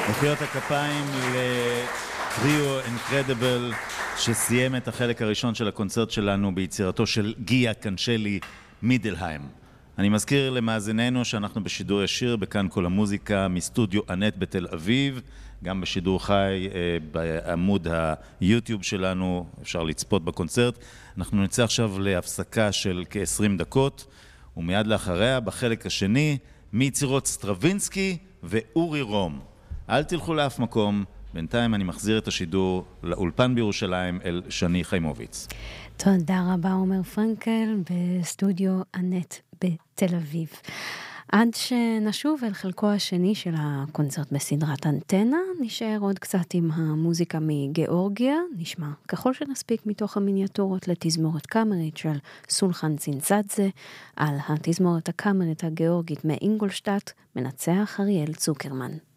מחיאות הכפיים לטריו אינקרדיבל שסיים את החלק הראשון של הקונצרט שלנו ביצירתו של גיה קנצ'לי מידלהיים. אני מזכיר למאזיננו שאנחנו בשידור ישיר בכאן כל המוזיקה מסטודיו אנט בתל אביב, גם בשידור חי בעמוד היוטיוב שלנו, אפשר לצפות בקונצרט. אנחנו נצא עכשיו להפסקה של כ-20 דקות, ומיד לאחריה בחלק השני מיצירות סטרווינסקי ואורי רום. אל תלכו לאף מקום, בינתיים אני מחזיר את השידור לאולפן בירושלים אל שני חיימוביץ. תודה רבה עומר פרנקל בסטודיו אנט בתל אביב. עד שנשוב אל חלקו השני של הקונצרט בסדרת אנטנה, נשאר עוד קצת עם המוזיקה מגיאורגיה, נשמע ככל שנספיק מתוך המיניאטורות לתזמורת קאמרית של סולחן צינצאדזה, על התזמורת הקאמרית הגיאורגית מאינגולשטאט, מנצח אריאל צוקרמן.